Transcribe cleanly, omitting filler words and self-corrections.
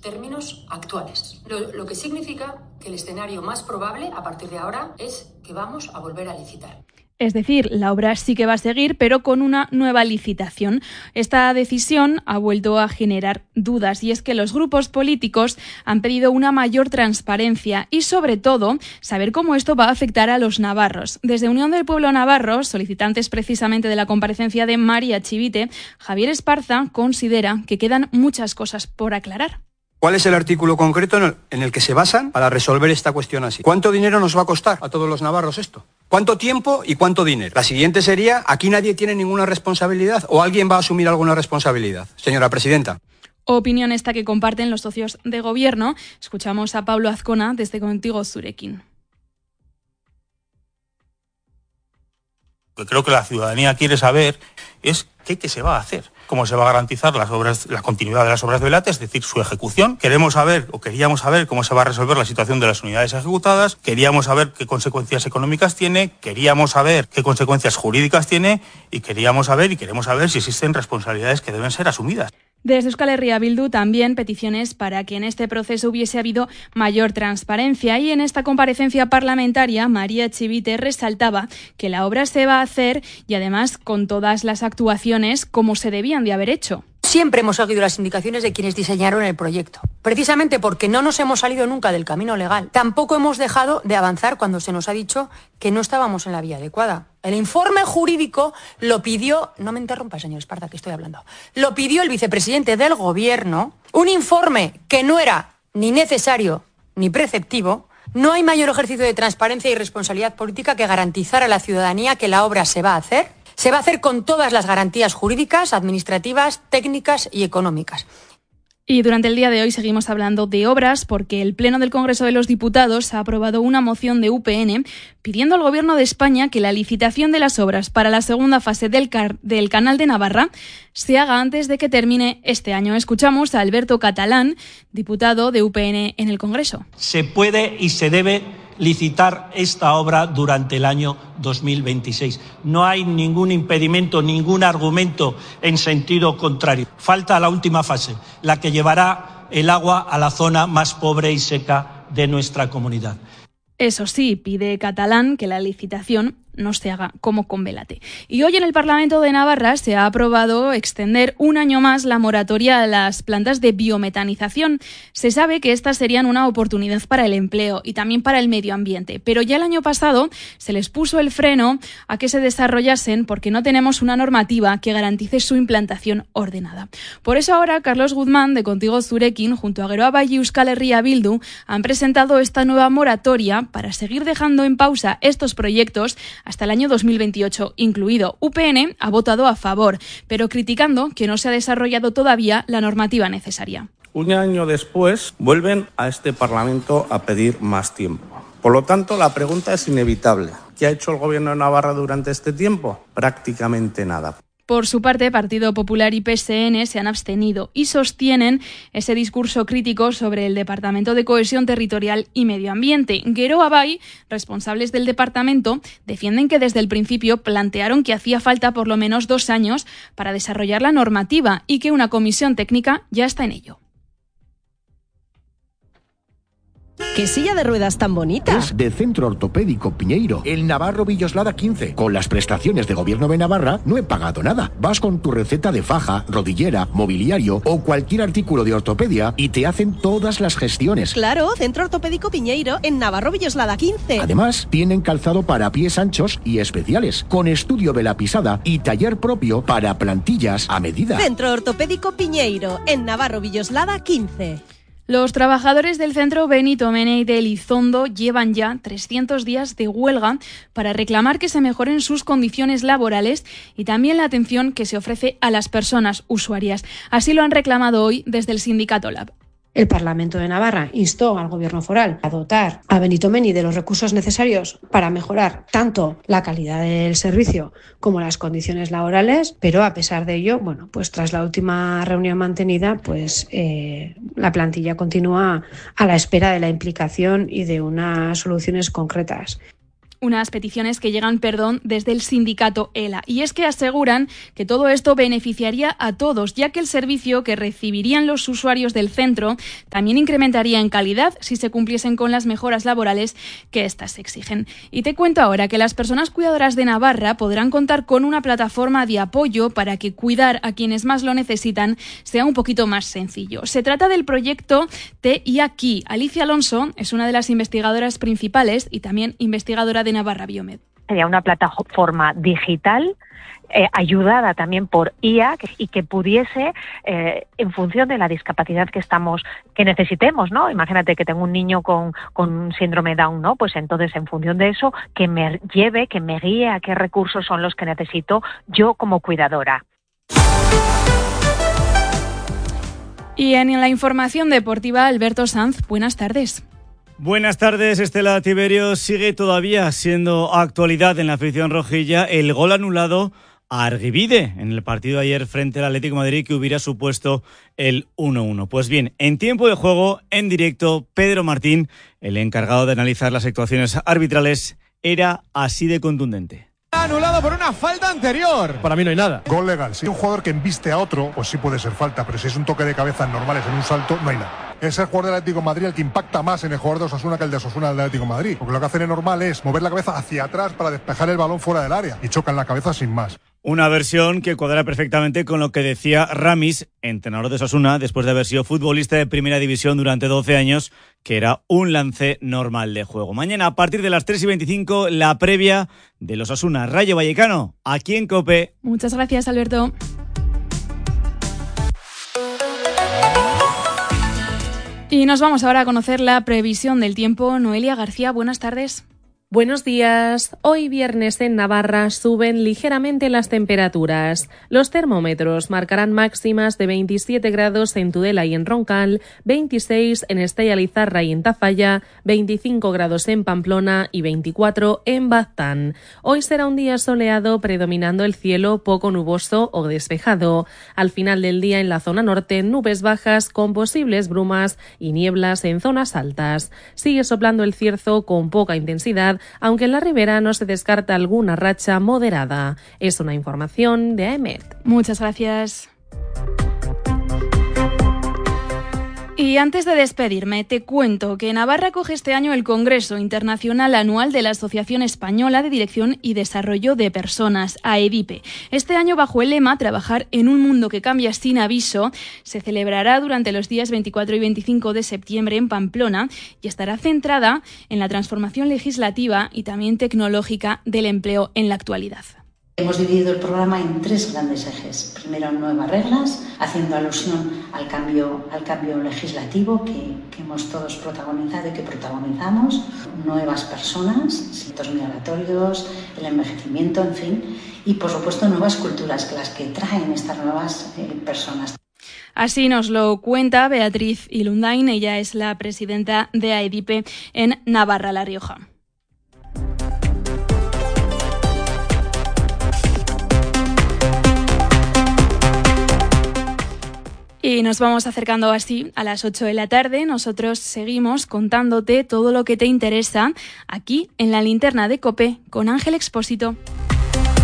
términos actuales. Lo que significa que el escenario más probable a partir de ahora es que vamos a volver a licitar. Es decir, la obra sí que va a seguir, pero con una nueva licitación. Esta decisión ha vuelto a generar dudas y es que los grupos políticos han pedido una mayor transparencia y, sobre todo, saber cómo esto va a afectar a los navarros. Desde Unión del Pueblo Navarro, solicitantes precisamente de la comparecencia de María Chivite, Javier Esparza considera que quedan muchas cosas por aclarar. ¿Cuál es el artículo concreto en el que se basan para resolver esta cuestión así? ¿Cuánto dinero nos va a costar a todos los navarros esto? ¿Cuánto tiempo y cuánto dinero? La siguiente sería, aquí nadie tiene ninguna responsabilidad o alguien va a asumir alguna responsabilidad. Señora presidenta. Opinión esta que comparten los socios de gobierno. Escuchamos a Pablo Azcona desde Contigo Zurekin. Lo que creo que la ciudadanía quiere saber es qué se va a hacer. Cómo se va a garantizar la continuidad de las obras de Velate, es decir, su ejecución. Queríamos saber cómo se va a resolver la situación de las unidades ejecutadas, queríamos saber qué consecuencias económicas tiene, queríamos saber qué consecuencias jurídicas tiene y queremos saber si existen responsabilidades que deben ser asumidas. Desde Euskal Herria Bildu también peticiones para que en este proceso hubiese habido mayor transparencia y en esta comparecencia parlamentaria María Chivite resaltaba que la obra se va a hacer y además con todas las actuaciones como se debían de haber hecho. Siempre hemos seguido las indicaciones de quienes diseñaron el proyecto, precisamente porque no nos hemos salido nunca del camino legal. Tampoco hemos dejado de avanzar cuando se nos ha dicho que no estábamos en la vía adecuada. El informe jurídico lo pidió, no me interrumpa, señor Esparza, que estoy hablando, lo pidió el vicepresidente del Gobierno, un informe que no era ni necesario ni preceptivo. No hay mayor ejercicio de transparencia y responsabilidad política que garantizar a la ciudadanía que la obra se va a hacer. Se va a hacer con todas las garantías jurídicas, administrativas, técnicas y económicas. Y durante el día de hoy seguimos hablando de obras porque el Pleno del Congreso de los Diputados ha aprobado una moción de UPN pidiendo al Gobierno de España que la licitación de las obras para la segunda fase del Canal de Navarra se haga antes de que termine este año. Escuchamos a Alberto Catalán, diputado de UPN en el Congreso. Se puede y se debe licitar esta obra durante el año 2026. No hay ningún impedimento, ningún argumento en sentido contrario. Falta la última fase, la que llevará el agua a la zona más pobre y seca de nuestra comunidad. Eso sí, pide Catalán que la licitación no se haga como con Velate. Y hoy en el Parlamento de Navarra se ha aprobado extender un año más la moratoria a las plantas de biometanización. Se sabe que estas serían una oportunidad para el empleo y también para el medio ambiente, pero ya el año pasado se les puso el freno a que se desarrollasen porque no tenemos una normativa que garantice su implantación ordenada. Por eso ahora Carlos Guzmán de Contigo Zurekin junto a Geroa Bai y Euskal Herria Bildu han presentado esta nueva moratoria para seguir dejando en pausa estos proyectos hasta el año 2028 incluido. UPN ha votado a favor, pero criticando que no se ha desarrollado todavía la normativa necesaria. Un año después vuelven a este Parlamento a pedir más tiempo. Por lo tanto, la pregunta es inevitable. ¿Qué ha hecho el Gobierno de Navarra durante este tiempo? Prácticamente nada. Por su parte, Partido Popular y PSN se han abstenido y sostienen ese discurso crítico sobre el Departamento de Cohesión Territorial y Medio Ambiente. Geroa Bai, responsables del departamento, defienden que desde el principio plantearon que hacía falta por lo menos 2 años para desarrollar la normativa y que una comisión técnica ya está en ello. ¡Qué silla de ruedas tan bonita! Es de Centro Ortopédico Piñeiro, el Navarro Villoslada 15. Con las prestaciones de Gobierno de Navarra no he pagado nada. Vas con tu receta de faja, rodillera, mobiliario o cualquier artículo de ortopedia y te hacen todas las gestiones. Claro, Centro Ortopédico Piñeiro, en Navarro Villoslada 15. Además, tienen calzado para pies anchos y especiales, con estudio de la pisada y taller propio para plantillas a medida. Centro Ortopédico Piñeiro, en Navarro Villoslada 15. Los trabajadores del centro Benito Meney de Elizondo llevan ya 300 días de huelga para reclamar que se mejoren sus condiciones laborales y también la atención que se ofrece a las personas usuarias. Así lo han reclamado hoy desde el sindicato LAB. El Parlamento de Navarra instó al Gobierno foral a dotar a Benito Meney de los recursos necesarios para mejorar tanto la calidad del servicio como las condiciones laborales, pero a pesar de ello, pues tras la última reunión mantenida, la plantilla continúa a la espera de la implicación y de unas soluciones concretas. Unas peticiones que llegan, desde el sindicato ELA. Y es que aseguran que todo esto beneficiaría a todos, ya que el servicio que recibirían los usuarios del centro también incrementaría en calidad si se cumpliesen con las mejoras laborales que éstas exigen. Y te cuento ahora que las personas cuidadoras de Navarra podrán contar con una plataforma de apoyo para que cuidar a quienes más lo necesitan sea un poquito más sencillo. Se trata del proyecto Te y Aquí. Alicia Alonso es una de las investigadoras principales y también investigadora de Navarra Biomed. Sería una plataforma digital ayudada también por IA y que pudiese, en función de la discapacidad que necesitemos, ¿no? Imagínate que tengo un niño con síndrome Down, ¿no? Pues entonces, en función de eso, que me guíe a qué recursos son los que necesito yo como cuidadora. Y en la información deportiva, Alberto Sanz, buenas tardes. Buenas tardes, Estela Tiberio. Sigue todavía siendo actualidad en la afición rojilla el gol anulado a Argibide en el partido de ayer frente al Atlético de Madrid, que hubiera supuesto el 1-1. Pues bien, en tiempo de juego, en directo, Pedro Martín, el encargado de analizar las actuaciones arbitrales, era así de contundente. Anulado por una falta anterior. Para mí no hay nada. Gol legal. Si un jugador que embiste a otro, pues sí puede ser falta, pero si es un toque de cabeza normales en un salto, no hay nada. Es el jugador del Atlético de Madrid el que impacta más en el jugador de Osasuna que el de Osasuna del Atlético de Madrid. Porque lo que hacen es normal es mover la cabeza hacia atrás para despejar el balón fuera del área y chocan la cabeza sin más. Una versión que cuadra perfectamente con lo que decía Ramis, entrenador de Osasuna, después de haber sido futbolista de primera división durante 12 años, que era un lance normal de juego. Mañana, a partir de las 3:25, la previa de los Osasuna Rayo Vallecano, aquí en COPE. Muchas gracias, Alberto. Y nos vamos ahora a conocer la previsión del tiempo. Noelia García, buenas tardes. Buenos días. Hoy viernes en Navarra suben ligeramente las temperaturas. Los termómetros marcarán máximas de 27 grados en Tudela y en Roncal, 26 en Estella Lizarra y en Tafalla, 25 grados en Pamplona y 24 en Baztán. Hoy será un día soleado, predominando el cielo poco nuboso o despejado. Al final del día en la zona norte, nubes bajas con posibles brumas y nieblas en zonas altas. Sigue soplando el cierzo con poca intensidad, aunque en la ribera no se descarta alguna racha moderada. Es una información de AEMET. Muchas gracias. Y antes de despedirme, te cuento que Navarra acoge este año el Congreso Internacional Anual de la Asociación Española de Dirección y Desarrollo de Personas, AEDIPE. Este año, bajo el lema Trabajar en un mundo que cambia sin aviso, se celebrará durante los días 24 y 25 de septiembre en Pamplona y estará centrada en la transformación legislativa y también tecnológica del empleo en la actualidad. Hemos dividido el programa en 3 grandes ejes. Primero, nuevas reglas, haciendo alusión al cambio legislativo que hemos todos protagonizado y que protagonizamos. Nuevas personas, asuntos migratorios, el envejecimiento, en fin. Y, por supuesto, nuevas culturas, que las que traen estas nuevas personas. Así nos lo cuenta Beatriz Ilundain. Ella es la presidenta de AEDIPE en Navarra, La Rioja. Y nos vamos acercando así a las 8 de la tarde. Nosotros seguimos contándote todo lo que te interesa aquí en la linterna de COPE con Ángel Expósito.